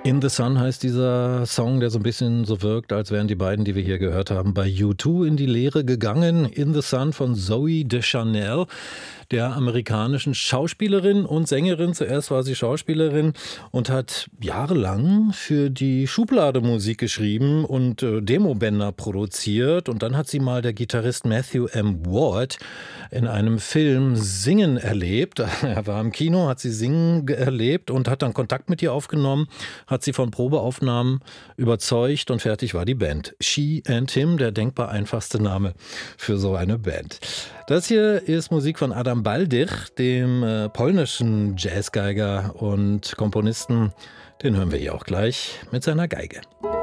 In the Sun heißt dieser Song, der so ein bisschen so wirkt, als wären die beiden, die wir hier gehört haben, bei U2 in die Leere gegangen. In the Sun von Zooey Deschanel, der amerikanischen Schauspielerin und Sängerin. Zuerst war sie Schauspielerin und hat jahrelang für die Schublade Musik geschrieben und Demobänder produziert. Und dann hat sie mal der Gitarrist Matthew M. Ward in einem Film singen erlebt. Er war im Kino, hat sie singen erlebt und hat dann Kontakt mit ihr aufgenommen, hat sie von Probeaufnahmen überzeugt und fertig war die Band. She and Him, der denkbar einfachste Name für so eine Band. Das hier ist Musik von Adam Baldych, dem polnischen Jazzgeiger und Komponisten. Den hören wir hier auch gleich mit seiner Geige.